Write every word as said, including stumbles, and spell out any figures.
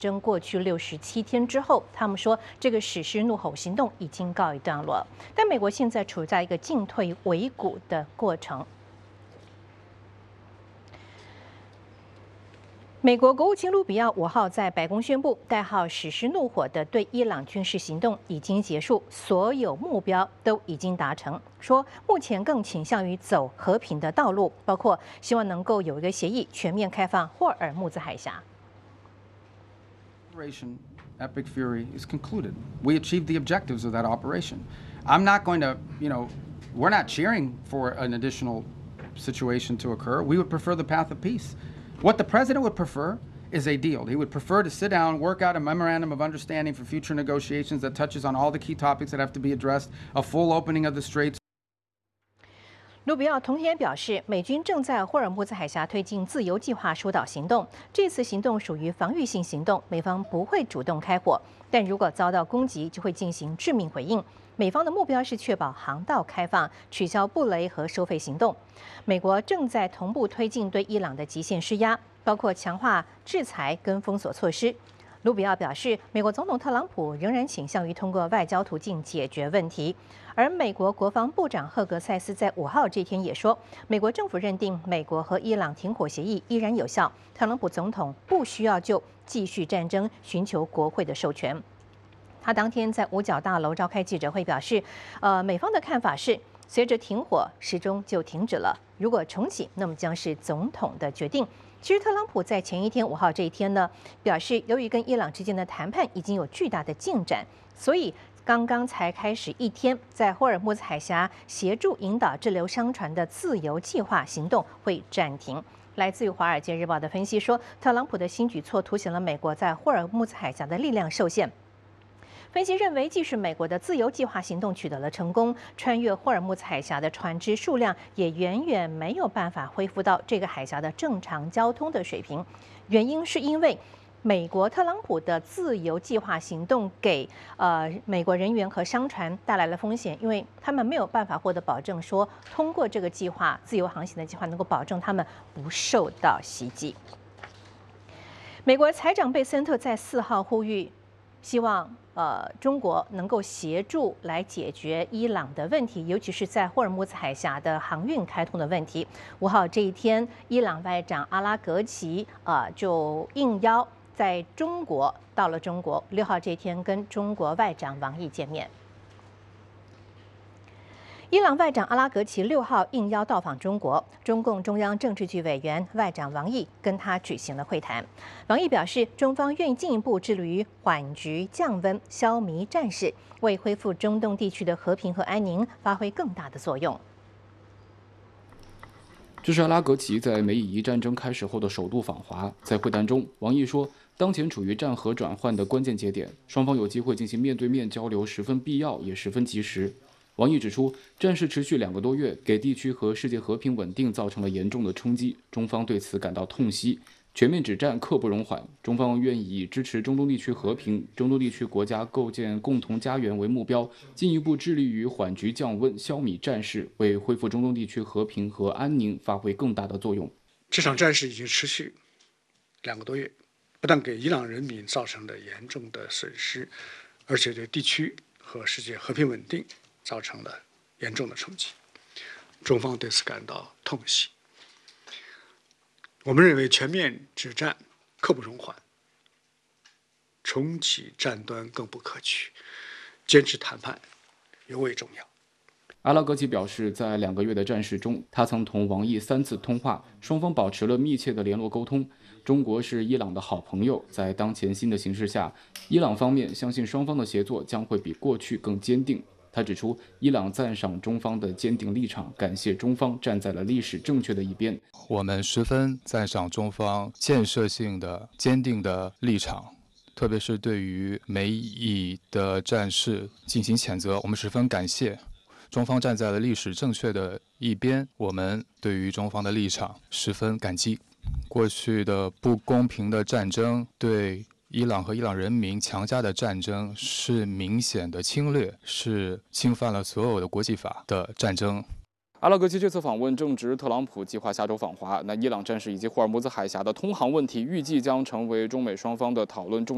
争过去六十七天之后，他们说这个史诗怒吼行动已经告一段落，但美国现在处在一个进退维谷的过程。美国国务卿卢比奥五号在白宫宣布，代号“史诗怒火”的对伊朗军事行动已经结束，所有目标都已经达成。说目前更倾向于走和平的道路，包括希望能够有一个协议，全面开放霍尔木兹海峡。 Operation Epic Fury is concluded. We achieved the objectives of that operation. I'm not going to, you know, we're not cheering for an additional situation to occur. We would prefer the path of peace. What the president would prefer is a deal. He would prefer to sit down, work out a memorandum of understanding for future negotiations that touches on all the key topics that have to be addressed, a full opening of the straits. 卢比奥同天表示，美军正在霍尔木兹海峡推进自由计划疏导行动。这次行动属于防御性行动，美方不会主动开火，但如果遭到攻击，就会进行致命回应。美方的目标是确保航道开放，取消布雷和收费行动。美国正在同步推进对伊朗的极限施压，包括强化制裁跟封锁措施。卢比奥表示，美国总统特朗普仍然倾向于通过外交途径解决问题。而美国国防部长赫格塞斯在五号这天也说，美国政府认定美国和伊朗停火协议依然有效，特朗普总统不需要就继续战争寻求国会的授权。他当天在五角大楼召开记者会，表示，呃，美方的看法是，随着停火时钟就停止了，如果重启，那么将是总统的决定。其实，特朗普在前一天五号这一天呢，表示由于跟伊朗之间的谈判已经有巨大的进展，所以刚刚才开始一天，在霍尔木兹海峡协助引导滞留商船的自由计划行动会暂停。来自于《华尔街日报》的分析说，特朗普的新举措凸显了美国在霍尔木兹海峡的力量受限。分析认为，即使美国的自由计划行动取得了成功，穿越霍尔木兹海峡的船只数量也远远没有办法恢复到这个海峡的正常交通的水平。原因是因为美国特朗普的自由计划行动给呃美国人员和商船带来了风险，因为他们没有办法获得保证，说通过这个计划自由航行的计划能够保证他们不受到袭击。美国财长贝森特在四号呼吁，希望呃中国能够协助来解决伊朗的问题，尤其是在霍尔木兹海峡的航运开通的问题。五号这一天，伊朗外长阿拉格齐呃就应邀在中国到了中国，六号这天跟中国外长王毅见面。伊朗外长阿拉格齐六号应邀到访中国，中共中央政治局委员外长王毅跟他举行了会谈。王毅表示，中方愿意进一步致力于缓局降温、消弭战事，为恢复中东地区的和平和安宁发挥更大的作用。 这是阿拉格齐在美以伊战争开始后的首度访华。在会谈中，王毅说，当前处于战和转换的关键节点，双方有机会进行面对面交流十分必要，也十分及时。王毅指出，战事持续两个多月，给地区和世界和平稳定造成了严重的冲击，中方对此感到痛惜。全面止战刻不容缓，中方愿意以支持中东地区和平、中东地区国家构建共同家园为目标，进一步致力于缓局降温、消弭战事，为恢复中东地区和平和安宁发挥更大的作用。 这场战事已经持续两个多月，不但给伊朗人民造成了严重的损失，而且对地区和世界和平稳定造成了严重的冲击，中方对此感到痛惜。我们认为全面止战刻不容缓，重启战端更不可取，坚持谈判尤为重要。 阿拉格齐表示，在两个月的战事中，他曾同王毅三次通话，双方保持了密切的联络沟通。中国是伊朗的好朋友，在当前新的形势下，伊朗方面相信双方的协作将会比过去更坚定。他指出，伊朗赞赏中方的坚定立场，感谢中方站在了历史正确的一边。 我们十分赞赏中方建设性的、坚定的立场，特别是对于美以的战事进行谴责，我们十分感谢。中方站在了历史正确的一边，我们对于中方的立场十分感激。过去的不公平的战争，对伊朗和伊朗人民强加的战争是明显的侵略，是侵犯了所有的国际法的战争。 阿拉格齐这次访问正值特朗普计划下周访华，那伊朗战事以及霍尔木兹海峡的通航问题，预计将成为中美双方的讨论重点。